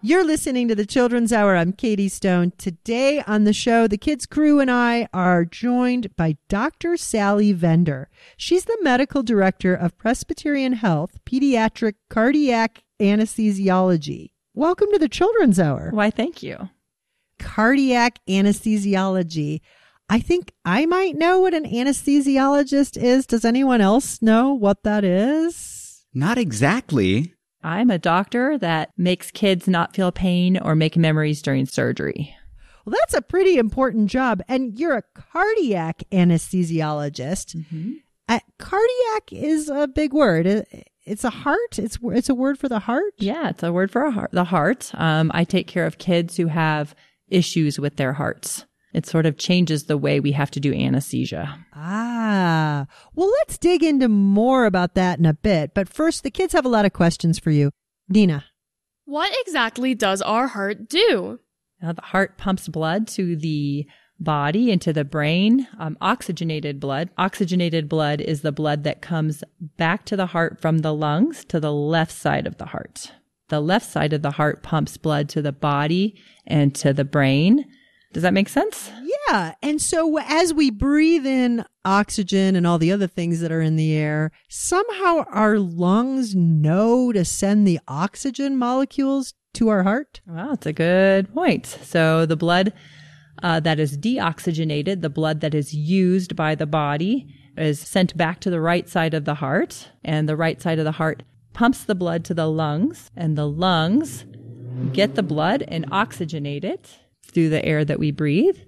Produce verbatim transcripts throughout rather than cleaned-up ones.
You're listening to the Children's Hour. I'm Katie Stone. Today on the show, the kids' crew and I are joined by Doctor Sally Vender. She's the medical director of Presbyterian Health, Pediatric Cardiac Anesthesiology. Welcome to the Children's Hour. Why, thank you. Cardiac anesthesiology. I think I might know what an anesthesiologist is. Does anyone else know what that is? Not exactly. I'm a doctor that makes kids not feel pain or make memories during surgery. Well, that's a pretty important job. And you're a cardiac anesthesiologist. Mm-hmm. Uh, cardiac is a big word. It, it's a heart. It's it's a word for the heart. Yeah, it's a word for a heart, the heart. Um, I take care of kids who have issues with their hearts. It sort of changes the way we have to do anesthesia. Ah, well, let's dig into more about that in a bit. But first, the kids have a lot of questions for you. Nina. What exactly does our heart do? Now, the heart pumps blood to the body, into the brain, um, oxygenated blood. Oxygenated blood is the blood that comes back to the heart from the lungs to the left side of the heart. The left side of the heart pumps blood to the body and to the brain. Does that make sense? Yeah. And so as we breathe in oxygen and all the other things that are in the air, somehow our lungs know to send the oxygen molecules to our heart? Well, that's a good point. So the blood uh, that is deoxygenated, the blood that is used by the body, is sent back to the right side of the heart. And the right side of the heart pumps the blood to the lungs. And the lungs get the blood and oxygenate it through the air that we breathe.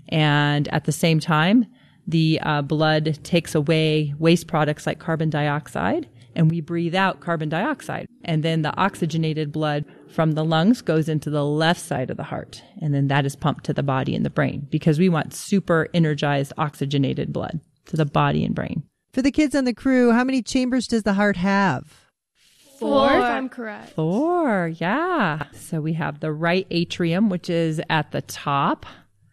And at the same time, the uh, blood takes away waste products like carbon dioxide, and we breathe out carbon dioxide. And then the oxygenated blood from the lungs goes into the left side of the heart. And then that is pumped to the body and the brain because we want super energized oxygenated blood to the body and brain. For the kids on the crew, how many chambers does the heart have? Four, if I'm correct. Four, yeah. So we have the right atrium, which is at the top,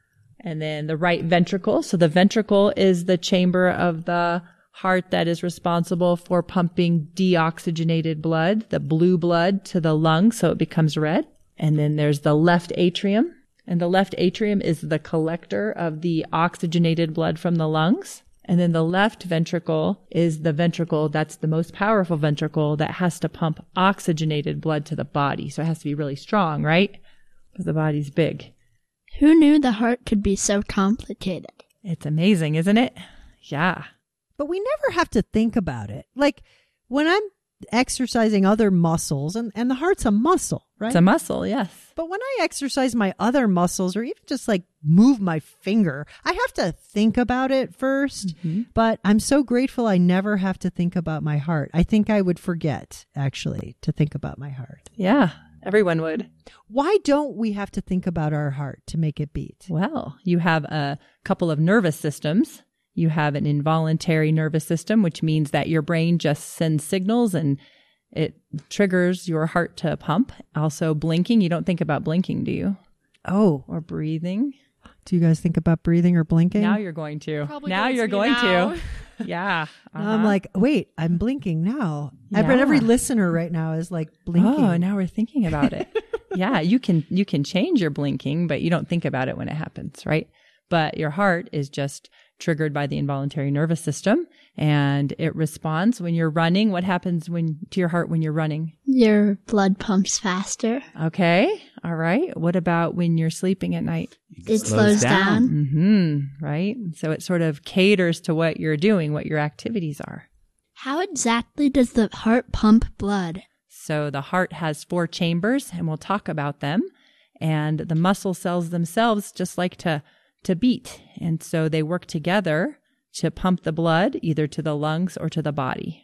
and then the right ventricle. So the ventricle is the chamber of the heart that is responsible for pumping deoxygenated blood, the blue blood, to the lungs so it becomes red. And then there's the left atrium, and the left atrium is the collector of the oxygenated blood from the lungs. And then the left ventricle is the ventricle that's the most powerful ventricle that has to pump oxygenated blood to the body. So it has to be really strong, right? Because the body's big. Who knew the heart could be so complicated? It's amazing, isn't it? Yeah. But we never have to think about it. Like when I'm exercising other muscles, and, and the heart's a muscle, right? It's a muscle, yes. But when I exercise my other muscles or even just like move my finger, I have to think about it first. Mm-hmm. But I'm so grateful I never have to think about my heart. I think I would forget, actually, to think about my heart. Yeah, everyone would. Why don't we have to think about our heart to make it beat? Well, you have a couple of nervous systems. You have an involuntary nervous system, which means that your brain just sends signals and it triggers your heart to pump. Also, blinking. You don't think about blinking, do you? Oh. Or breathing. Do you guys think about breathing or blinking? Now you're going to. Probably now going you're to going now. to. Yeah. Uh-huh. I'm like, wait, I'm blinking now. I bet Yeah. every listener right now is like blinking. Oh, now we're thinking about it. Yeah, you can you can change your blinking, but you don't think about it when it happens, right? But your heart is just triggered by the involuntary nervous system, and it responds when you're running. What happens when to your heart when you're running? Your blood pumps faster. Okay. All right. What about when you're sleeping at night? It slows down. Mm-hmm. Right. So it sort of caters to what you're doing, what your activities are. How exactly does the heart pump blood? So the heart has four chambers, and we'll talk about them. And the muscle cells themselves just like to to beat. And so they work together to pump the blood either to the lungs or to the body.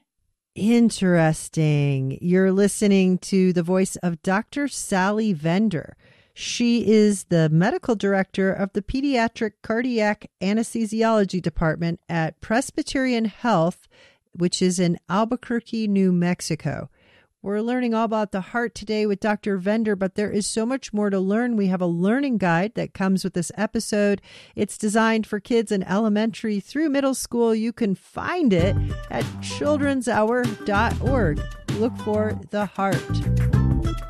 Interesting. You're listening to the voice of Doctor Sally Vender. She is the medical director of the Pediatric Cardiac Anesthesiology Department at Presbyterian Health, which is in Albuquerque, New Mexico. We're learning all about the heart today with Doctor Vender, but there is so much more to learn. We have a learning guide that comes with this episode. It's designed for kids in elementary through middle school. You can find it at children's hour dot org. Look for the heart.